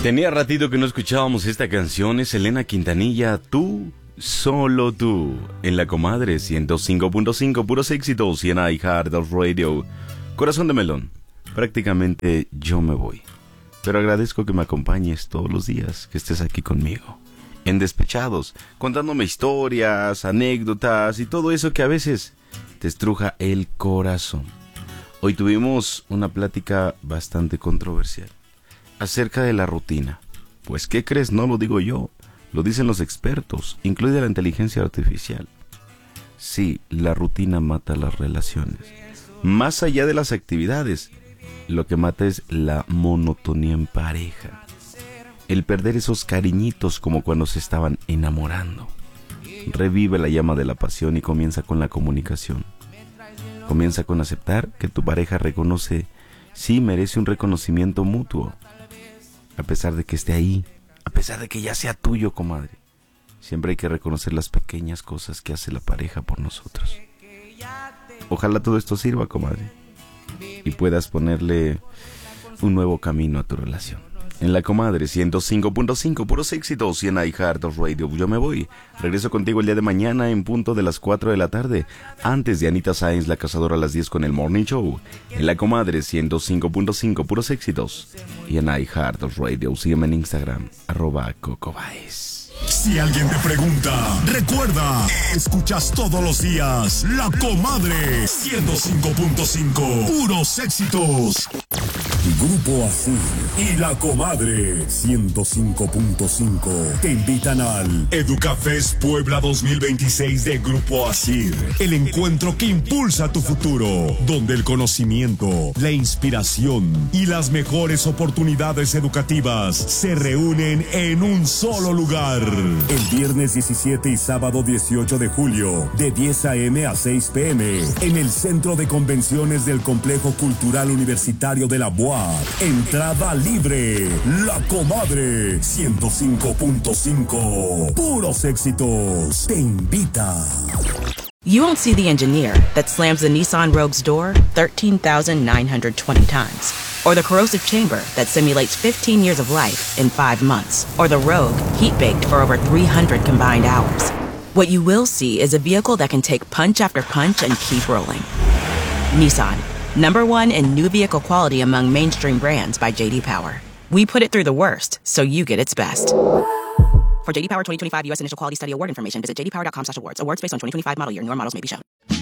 Tenía ratito que no escuchábamos esta canción. Es Selena Quintanilla, Tú, Solo Tú. En La Comadre 105.5, puros éxitos. Y en iHeartRadio. Corazón de melón. Prácticamente yo me voy. Pero agradezco que me acompañes todos los días, que estés aquí conmigo. En Despechados, contándome historias, anécdotas y todo eso que a veces te estruja el corazón. Hoy tuvimos una plática bastante controversial acerca de la rutina. Pues, ¿qué crees? No lo digo yo, lo dicen los expertos, incluida la inteligencia artificial. Sí, la rutina mata las relaciones. Más allá de las actividades, lo que mata es la monotonía en pareja. El perder esos cariñitos como cuando se estaban enamorando. Revive la llama de la pasión y comienza con la comunicación. Comienza con aceptar que tu pareja reconoce, sí, merece un reconocimiento mutuo. A pesar de que esté ahí, a pesar de que ya sea tuyo, comadre. Siempre hay que reconocer las pequeñas cosas que hace la pareja por nosotros. Ojalá todo esto sirva, comadre, y puedas ponerle un nuevo camino a tu relación. En La Comadre 105.5, puros éxitos. Y en iHeartRadio. Yo me voy. Regreso contigo el día de mañana en punto de las 4 de la tarde. Antes de Anita Sáenz, La Cazadora, a las 10 con el Morning Show. En La Comadre 105.5, puros éxitos. Y en iHeartRadio. Sígueme en Instagram, @CocoBaez. Si alguien te pregunta, recuerda, escuchas todos los días La Comadre 105.5, puros éxitos. Grupo Asir y La Comadre 105.5 te invitan al Educafest Puebla 2026 de Grupo Asir, el encuentro que impulsa tu futuro, donde el conocimiento, la inspiración y las mejores oportunidades educativas se reúnen en un solo lugar. El viernes 17 y sábado 18 de julio, de 10 a.m. a 6 p.m, en el Centro de Convenciones del Complejo Cultural Universitario de la UAP. Entrada libre. La Comadre 105.5. Puros éxitos. Te invita. You won't see the engineer that slams the Nissan Rogue's door 13,920 times. Or the corrosive chamber that simulates 15 years of life in 5 months. Or the Rogue heat-baked for over 300 combined hours. What you will see is a vehicle that can take punch after punch and keep rolling. Nissan. #1 in new vehicle quality among mainstream brands by J.D. Power. We put it through the worst, so you get its best. For J.D. Power 2025 U.S. Initial Quality Study Award information, visit jdpower.com/awards. Awards based on 2025 model year. Newer models may be shown.